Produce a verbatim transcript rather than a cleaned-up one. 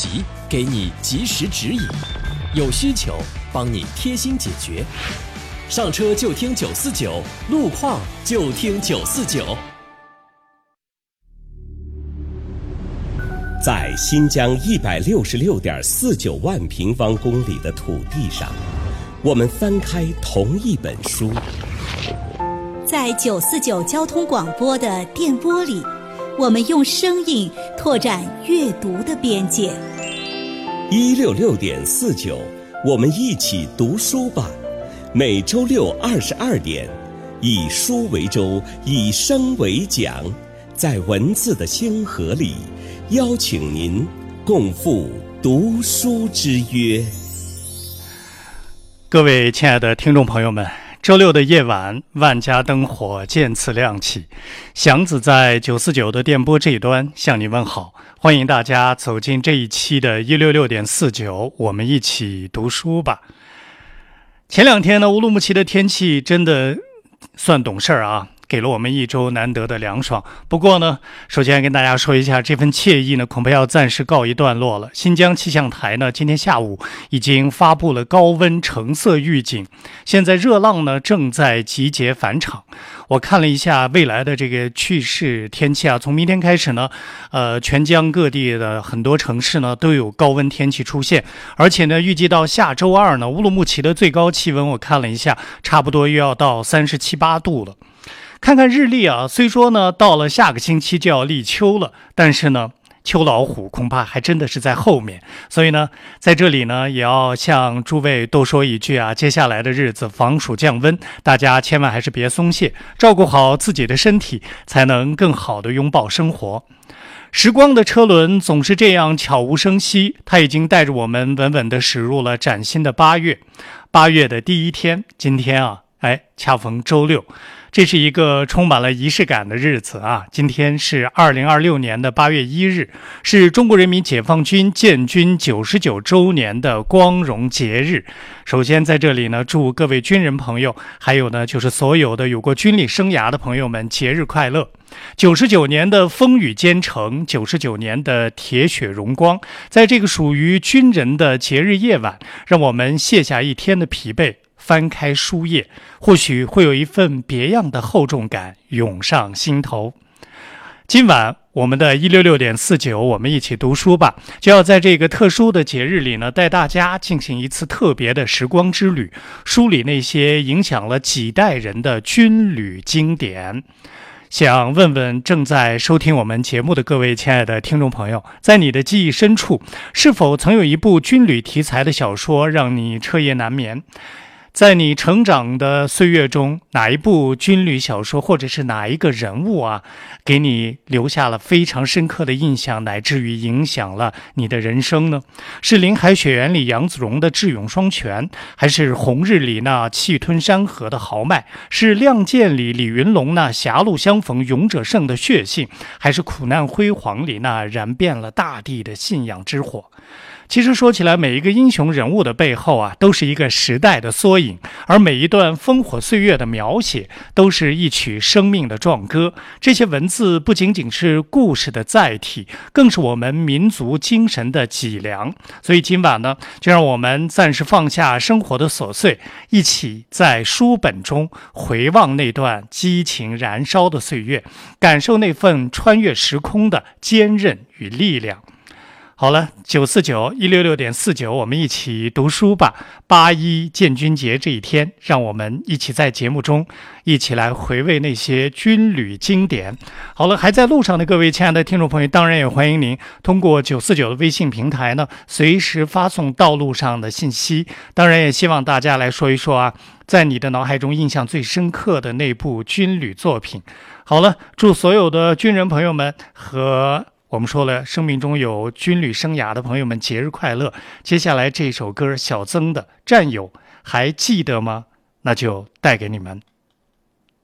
急，给你及时指引；有需求，帮你贴心解决。上车就听九四九，路况就听九四九。 在新疆一百六十六点四九万平方公里的土地上，我们翻开同一本书。 在九四九交通广播的电波里，我们用声音拓展阅读的边界。 一六六点四九，我们一起读书吧。每周六二十二点，以书为舟，以声为桨，在文字的星河里，邀请您共赴读书之约。 各位亲爱的听众朋友们，周六的夜晚，万家灯火渐次亮起。祥子在九四九的电波这一端向你问好，欢迎大家走进这一期的一六六点四九，我们一起读书吧。前两天呢，乌鲁木齐的天气真的算懂事儿啊，给了我们一周难得的凉爽。不过呢，首先跟大家说一下，这份惬意呢，恐怕要暂时告一段落了。新疆气象台呢，今天下午已经发布了高温橙色预警，现在热浪呢正在集结返场。我看了一下未来的这个趋势天气啊，从明天开始呢，呃，全疆各地的很多城市呢都有高温天气出现，而且呢，预计到下周二呢，乌鲁木齐的最高气温我看了一下，差不多又要到三十七八度了。看看日历啊，虽说呢到了下个星期就要立秋了，但是呢秋老虎恐怕还真的是在后面。所以呢在这里呢也要向诸位多说一句啊，接下来的日子防暑降温，大家千万还是别松懈，照顾好自己的身体，才能更好的拥抱生活。时光的车轮总是这样悄无声息，它已经带着我们稳稳地驶入了崭新的八月。八月的第一天，今天啊哎，恰逢周六，这是一个充满了仪式感的日子啊！今天是二零二六年的八月一日，是中国人民解放军建军九十九周年的光荣节日。首先在这里呢，祝各位军人朋友，还有呢就是所有的有过军旅生涯的朋友们节日快乐。九十九年的风雨兼程，九十九年的铁血荣光，在这个属于军人的节日夜晚，让我们卸下一天的疲惫，翻开书页，或许会有一份别样的厚重感涌上心头。今晚我们的一六六点四九，我们一起读书吧，就要在这个特殊的节日里呢，带大家进行一次特别的时光之旅，梳理那些影响了几代人的军旅经典。想问问正在收听我们节目的各位亲爱的听众朋友，在你的记忆深处，是否曾有一部军旅题材的小说让你彻夜难眠？在你成长的岁月中，哪一部军旅小说或者是哪一个人物啊，给你留下了非常深刻的印象，乃至于影响了你的人生呢？是《林海雪原》里杨子荣的智勇双全，还是《红日》里那气吞山河的豪迈，是《亮剑》里李云龙那狭路相逢勇者胜的血性，还是《苦难辉煌》里那燃遍了大地的信仰之火？其实说起来，每一个英雄人物的背后啊，都是一个时代的缩影，而每一段烽火岁月的描写，都是一曲生命的壮歌。这些文字不仅仅是故事的载体，更是我们民族精神的脊梁。所以今晚呢，就让我们暂时放下生活的琐碎，一起在书本中回望那段激情燃烧的岁月，感受那份穿越时空的坚韧与力量。好了，九四九一六六点四九，我们一起读书吧。八一建军节这一天，让我们一起在节目中一起来回味那些军旅经典。好了，还在路上的各位亲爱的听众朋友，当然也欢迎您通过九四九的微信平台呢，随时发送道路上的信息。当然也希望大家来说一说啊，在你的脑海中印象最深刻的那部军旅作品。好了，祝所有的军人朋友们和我们说了生命中有军旅生涯的朋友们节日快乐。接下来这首歌小曾的《战友》还记得吗？那就带给你们。